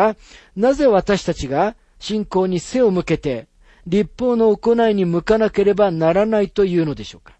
ら、なぜ私たちが信仰に背を向けて、律法の行いに向かなければならないというのでしょうか。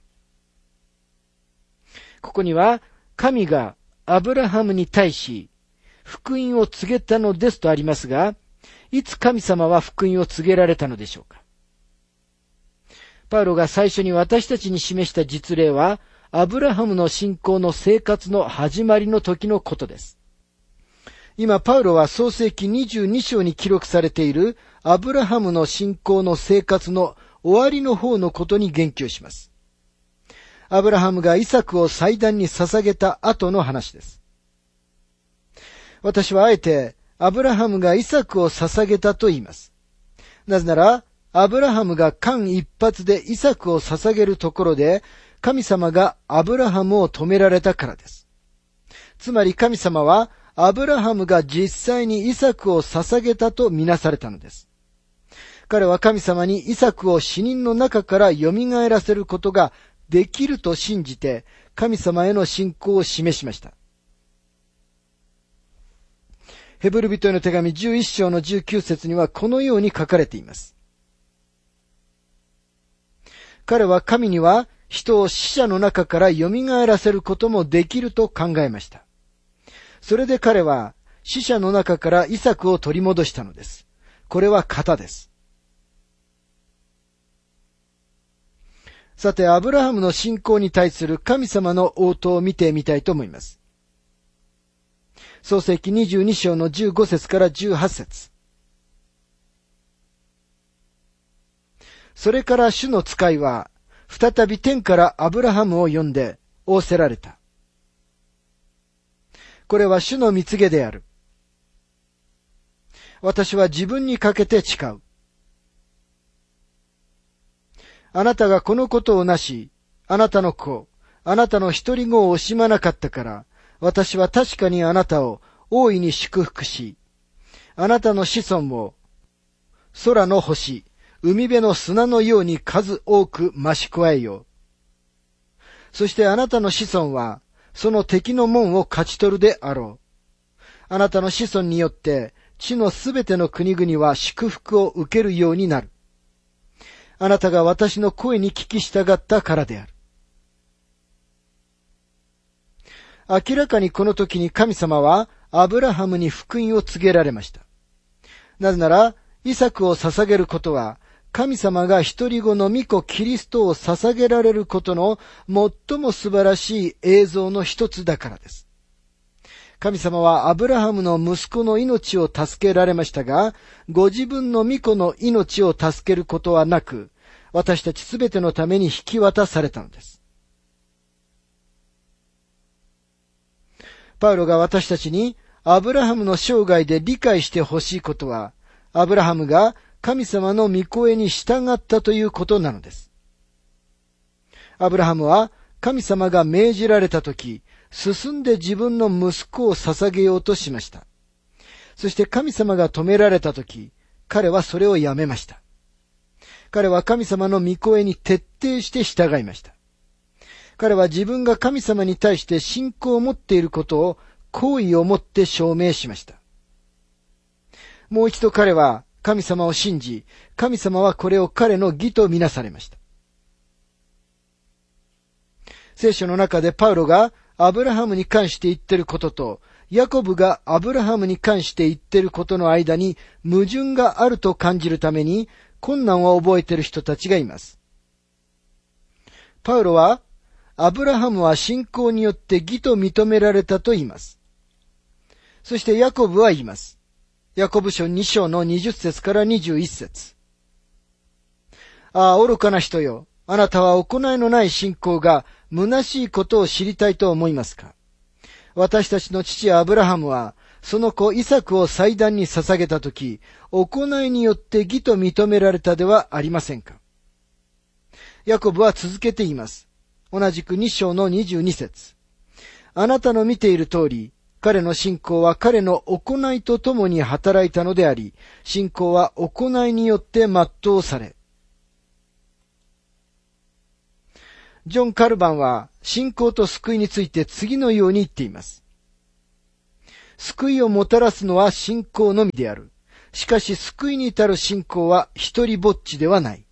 ここには、神がアブラハムに対し、福音を告げたのですとありますが、いつ神様は福音を告げられたのでしょうか。パウロが最初に私たちに示した実例は、アブラハムの信仰の生活の始まりの時のことです。今、パウロは創世記22章に記録されているアブラハムの信仰の生活の終わりの方のことに言及します。アブラハムがイサクを祭壇に捧げた後の話です。私はあえてアブラハムがイサクを捧げたと言います。なぜなら、アブラハムが間一髪でイサクを捧げるところで、神様がアブラハムを止められたからです。つまり神様は、アブラハムが実際にイサクを捧げたとみなされたのです。彼は神様にイサクを死人の中から蘇らせることができると信じて、神様への信仰を示しました。ヘブル人への手紙11章の19節にはこのように書かれています。彼は神には人を死者の中から蘇らせることもできると考えました。それで彼は死者の中からイサクを取り戻したのです。これは型です。さて、アブラハムの信仰に対する神様の応答を見てみたいと思います。創世記22章の15節から18節。それから主の使いは、再び天からアブラハムを呼んで仰せられた。これは主の御告げである。私は自分にかけて誓う。あなたがこのことをなし、あなたの子、あなたの一人子を惜しまなかったから、私は確かにあなたを大いに祝福し、あなたの子孫を空の星、海辺の砂のように数多く増し加えよう。そしてあなたの子孫は、その敵の門を勝ち取るであろう。あなたの子孫によって、地のすべての国々は祝福を受けるようになる。あなたが私の声に聞き従ったからである。明らかにこの時に神様はアブラハムに福音を告げられました。なぜなら、イサクを捧げることは、神様が一人子の御子キリストを捧げられることの最も素晴らしい映像の一つだからです。神様はアブラハムの息子の命を助けられましたが、ご自分の御子の命を助けることはなく、私たちすべてのために引き渡されたのです。パウロが私たちにアブラハムの生涯で理解してほしいことは、アブラハムが神様の御声に従ったということなのです。アブラハムは神様が命じられたとき、進んで自分の息子を捧げようとしました。そして神様が止められたとき、彼はそれをやめました。彼は神様の御声に徹底して従いました。彼は自分が神様に対して信仰を持っていることを行為をもって証明しました。もう一度彼は神様を信じ、神様はこれを彼の義とみなされました。聖書の中でパウロがアブラハムに関して言っていることと、ヤコブがアブラハムに関して言っていることの間に矛盾があると感じるために困難を覚えている人たちがいます。パウロは、アブラハムは信仰によって義と認められたと言います。そしてヤコブは言います。ヤコブ書2章の20節から21節。ああ、愚かな人よ。あなたは行いのない信仰が虚しいことを知りたいと思いますか。私たちの父アブラハムは、その子イサクを祭壇に捧げたとき、行いによって義と認められたではありませんか。ヤコブは続けて言います。同じく2章の22節。あなたの見ている通り、彼の信仰は彼の行いとともに働いたのであり、信仰は行いによって全うされ。ジョン・カルバンは信仰と救いについて次のように言っています。 救いをもたらすのは信仰のみである。しかし救いに至る信仰は一人ぼっちではない。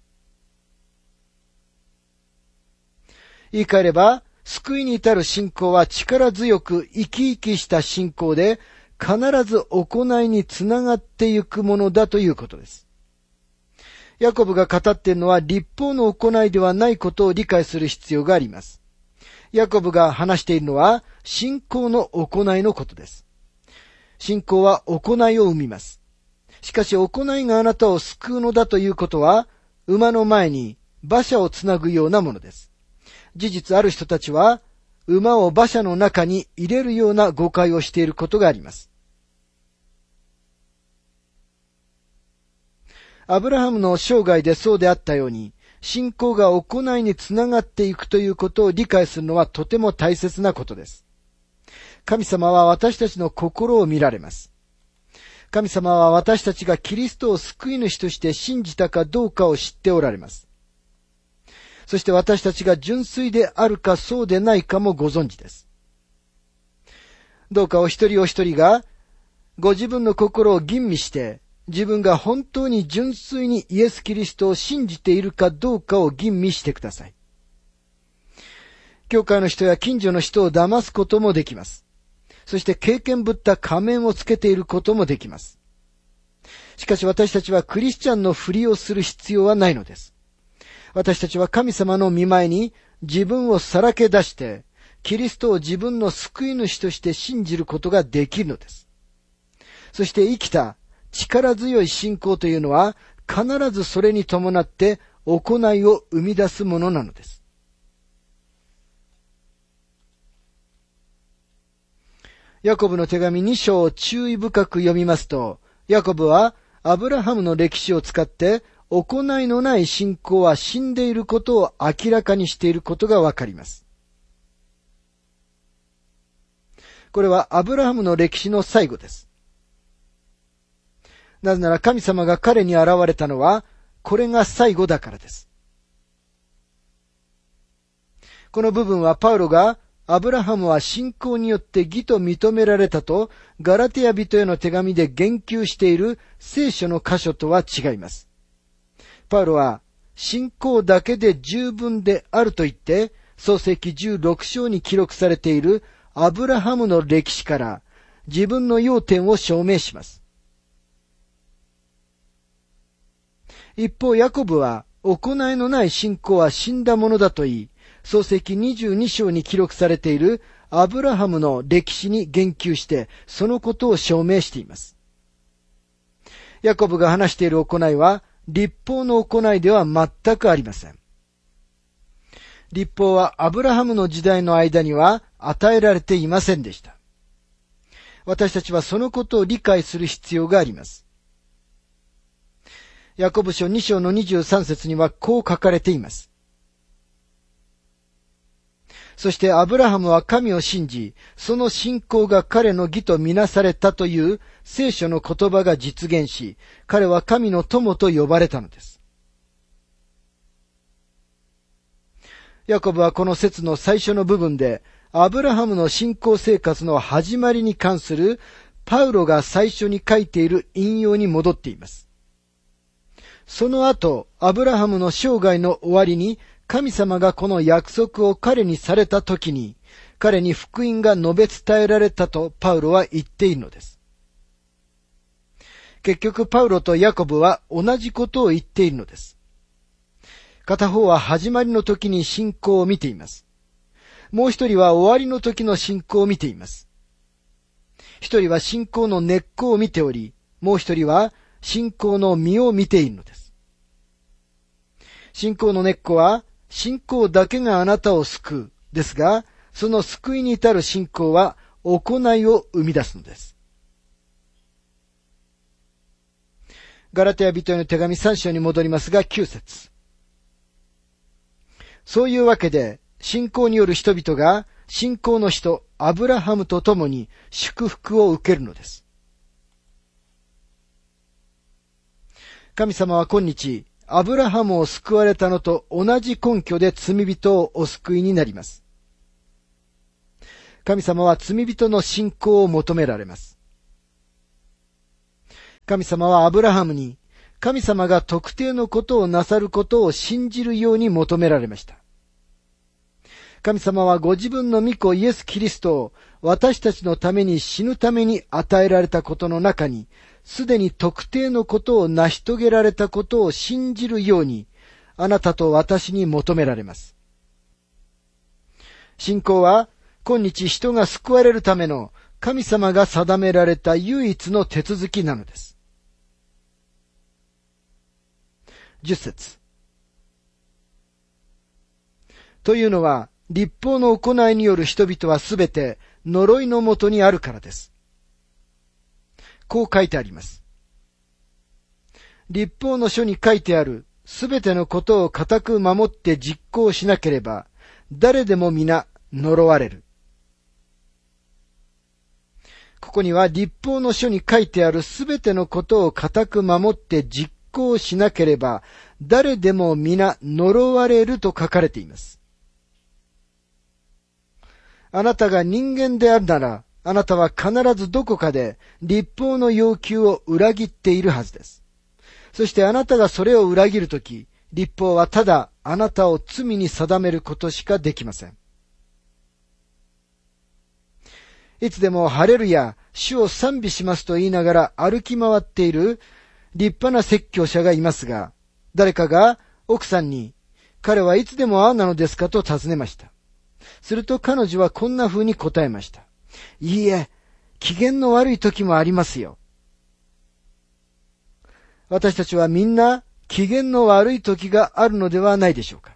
言い換えれば、救いに至る信仰は力強く生き生きした信仰で、必ず行いにつながっていくものだということです。ヤコブが語っているのは律法の行いではないことを理解する必要があります。ヤコブが話しているのは信仰の行いのことです。信仰は行いを生みます。しかし行いがあなたを救うのだということは、馬の前に馬車をつなぐようなものです。事実ある人たちは、馬を馬車の中に入れるような誤解をしていることがあります。アブラハムの生涯でそうであったように、信仰が行いにつながっていくということを理解するのはとても大切なことです。神様は私たちの心を見られます。神様は私たちがキリストを救い主として信じたかどうかを知っておられます。そして私たちが純粋であるかそうでないかもご存知です。どうかお一人お一人がご自分の心を吟味して自分が本当に純粋にイエス・キリストを信じているかどうかを吟味してください。教会の人や近所の人を騙すこともできます。そして経験ぶった仮面をつけていることもできます。しかし私たちはクリスチャンのふりをする必要はないのです。私たちは神様の御前に自分をさらけ出して、キリストを自分の救い主として信じることができるのです。そして生きた力強い信仰というのは必ずそれに伴って行いを生み出すものなのです。ヤコブの手紙2章を注意深く読みますと、ヤコブはアブラハムの歴史を使って行いのない信仰は死んでいることを明らかにしていることがわかります。これはアブラハムの歴史の最後です。なぜなら神様が彼に現れたのは、これが最後だからです。この部分はパウロが、アブラハムは信仰によって義と認められたと、ガラテヤ人への手紙で言及している聖書の箇所とは違います。パウロは、信仰だけで十分であると言って、創世記16章に記録されているアブラハムの歴史から自分の要点を証明します。一方、ヤコブは、行いのない信仰は死んだものだと言い、創世記22章に記録されているアブラハムの歴史に言及して、そのことを証明しています。ヤコブが話している行いは、律法の行いでは全くありません。律法はアブラハムの時代の間には与えられていませんでした。私たちはそのことを理解する必要があります。ヤコブ書2章の23節にはこう書かれています。そしてアブラハムは神を信じ、その信仰が彼の義とみなされたという聖書の言葉が実現し、彼は神の友と呼ばれたのです。ヤコブはこの説の最初の部分で、アブラハムの信仰生活の始まりに関するパウロが最初に書いている引用に戻っています。その後、アブラハムの生涯の終わりに、神様がこの約束を彼にされたときに、彼に福音が述べ伝えられたとパウロは言っているのです。結局、パウロとヤコブは同じことを言っているのです。片方は始まりの時に信仰を見ています。もう一人は終わりの時の信仰を見ています。一人は信仰の根っこを見ており、もう一人は信仰の実を見ているのです。信仰の根っこは、信仰だけがあなたを救うですが、その救いに至る信仰は行いを生み出すのです。ガラテヤ人への手紙3章に戻りますが、9節。そういうわけで、信仰による人々が信仰の人アブラハムと共に祝福を受けるのです。神様は今日、アブラハムを救われたのと同じ根拠で罪人をお救いになります。神様は罪人の信仰を求められます。 神様はアブラハムに、神様が特定のことをなさることを信じるように求められました。神様はご自分の御子イエス・キリストを私たちのために死ぬために与えられたことの中に、すでに特定のことを成し遂げられたことを信じるように、あなたと私に求められます。信仰は、今日人が救われるための神様が定められた唯一の手続きなのです。10節。というのは、律法の行いによる人々はすべて呪いのもとにあるからです。こう書いてあります。律法の書に書いてあるすべてのことを固く守って実行しなければ、誰でも皆呪われる。ここには律法の書に書いてあるすべてのことを固く守って実行しなければ、誰でも皆呪われると書かれています。あなたが人間であるなら、あなたは必ずどこかで律法の要求を裏切っているはずです。そしてあなたがそれを裏切るとき、律法はただあなたを罪に定めることしかできません。いつでもハレルヤ、主を賛美しますと言いながら歩き回っている立派な説教者がいますが、誰かが奥さんに、彼はいつでもああなのですかと尋ねました。すると彼女はこんな風に答えました。いいえ、機嫌の悪い時もありますよ。私たちはみんな機嫌の悪い時があるのではないでしょうか。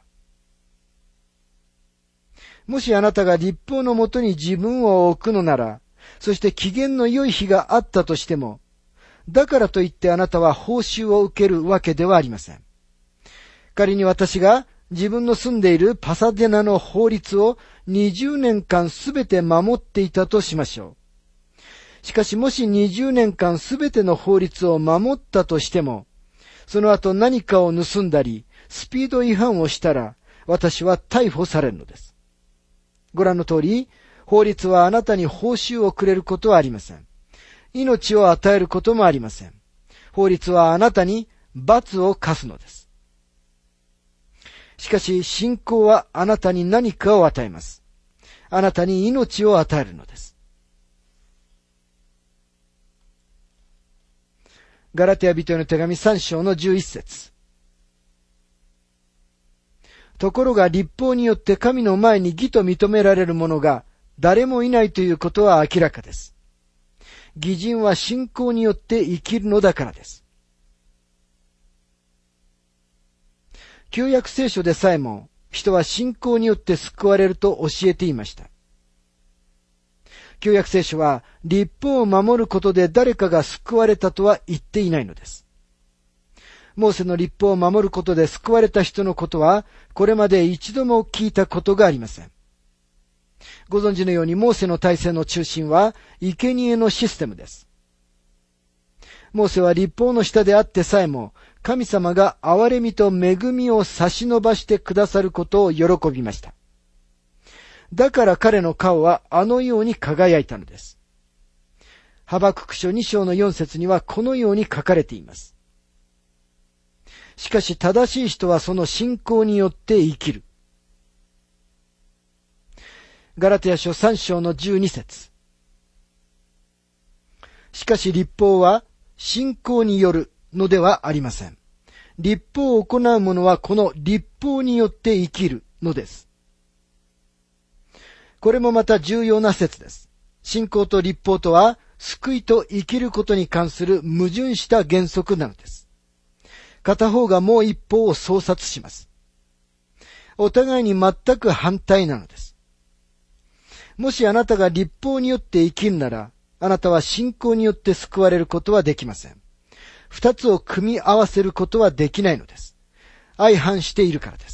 もしあなたが律法のもとに自分を置くのなら、そして機嫌の良い日があったとしても、だからといってあなたは報酬を受けるわけではありません。仮に私が自分の住んでいるパサデナの法律を20年間すべて守っていたとしましょう。しかしもし20年間すべての法律を守ったとしても、その後何かを盗んだり、スピード違反をしたら、私は逮捕されるのです。ご覧の通り、法律はあなたに報酬をくれることはありません。命を与えることもありません。法律はあなたに罰を課すのです。しかし信仰はあなたに何かを与えます。あなたに命を与えるのです。ガラテヤ人への手紙3章の11節。ところが律法によって神の前に義と認められる者が誰もいないということは明らかです。義人は信仰によって生きるのだからです。旧約聖書でさえも人は信仰によって救われると教えていました。旧約聖書は律法を守ることで誰かが救われたとは言っていないのです。モーセの律法を守ることで救われた人のことはこれまで一度も聞いたことがありません。ご存知のようにモーセの体制の中心は生贄のシステムです。モーセは律法の下であってさえも神様が憐れみと恵みを差し伸ばしてくださることを喜びました。だから彼の顔はあのように輝いたのです。ハバクク書2章の4節にはこのように書かれています。しかし正しい人はその信仰によって生きる。ガラテヤ書3章の12節。しかし律法は信仰によるのではありません。律法を行う者はこの律法によって生きるのです。これもまた重要な説です。信仰と律法とは救いと生きることに関する矛盾した原則なのです。片方がもう一方を相殺します。お互いに全く反対なのです。もしあなたが律法によって生きるなら、あなたは信仰によって救われることはできません。二つを組み合わせることはできないのです。相反しているからです。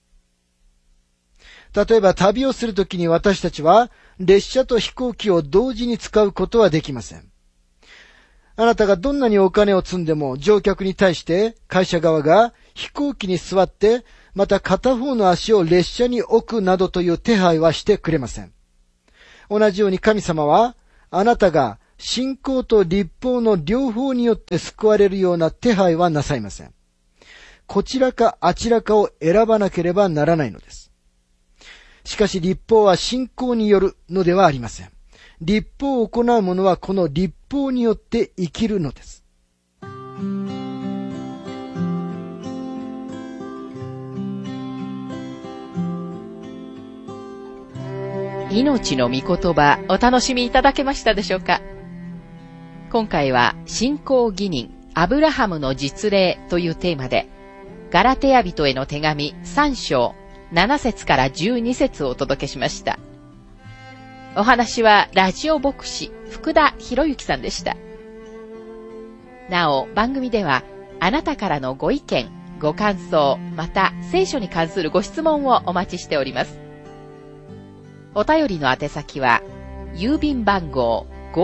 例えば旅をするときに私たちは列車と飛行機を同時に使うことはできません。あなたがどんなにお金を積んでも乗客に対して会社側が飛行機に座ってまた片方の足を列車に置くなどという手配はしてくれません。同じように神様はあなたが信仰と律法の両方によって救われるような手配はなさいません。こちらかあちらかを選ばなければならないのです。しかし律法は信仰によるのではありません。律法を行う者はこの律法によって生きるのです。 命の御言葉、お楽しみいただけましたでしょうか。今回は信仰義人アブラハムの実例というテーマで、ガラテヤ人への手紙3章7節から12節をお届けしました。お話はラジオ牧師福田博之さんでした。なお番組ではあなたからのご意見、ご感想、また聖書に関するご質問をお待ちしております。お便りの宛先は郵便番号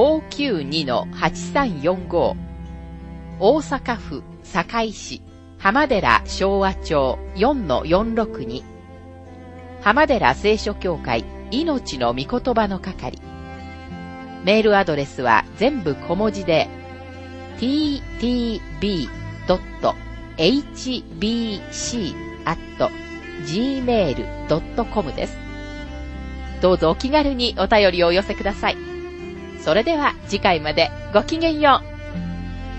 592-8345 大阪府堺市浜寺昭和町 4-462 浜寺聖書協会命の御言葉の係。メールアドレスは全部小文字で ttb.hbc@gmail.com です。どうぞお気軽にお便りをお寄せください。それでは次回までごきげんよう。